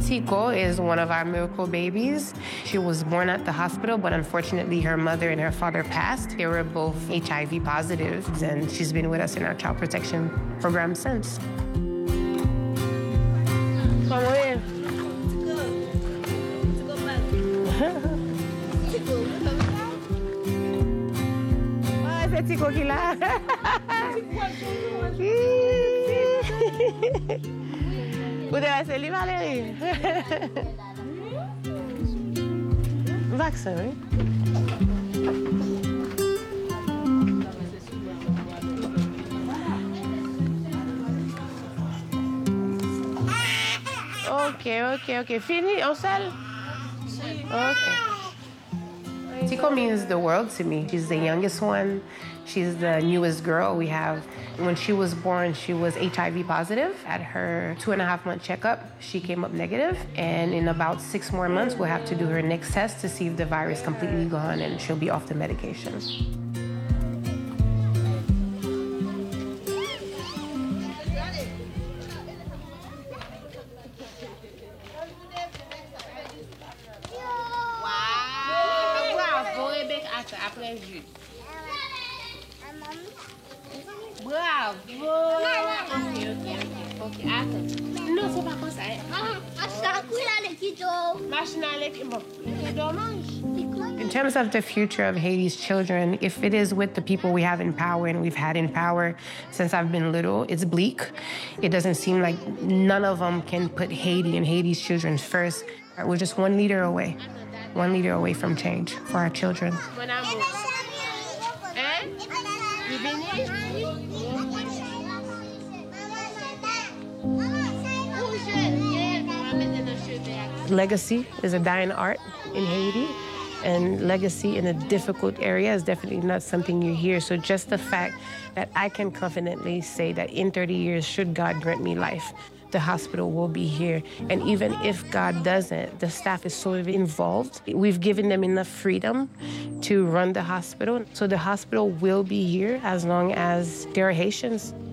Tico is one of our miracle babies. She was born at the hospital, but unfortunately her mother and her father passed. They were both HIV positive, and she's been with us in our child protection program since. Come on. C'est Tico qui l'a. Vous devez essayer, Valérie. Vaccin, oui. OK. Fini, on seul? OK. Tico means the world to me. She's the youngest one. She's the newest girl we have. When she was born, she was HIV positive. At her 2.5-month checkup, she came up negative. And in about 6 more months, we'll have to do her next test to see if the virus is completely gone and she'll be off the medication. Bravo! OK. Attends. Non, c'est pas comme ça. In terms of the future of Haiti's children, if it is with the people we have in power and we've had in power since I've been little, it's bleak. It doesn't seem like none of them can put Haiti and Haiti's children first. We're just one leader away from change for our children. Legacy is a dying art in Haiti, and legacy in a difficult area is definitely not something you hear. So just the fact that I can confidently say that in 30 years, should God grant me life, the hospital will be here. And even if God doesn't, the staff is so involved. We've given them enough freedom to run the hospital. So the hospital will be here as long as there are Haitians.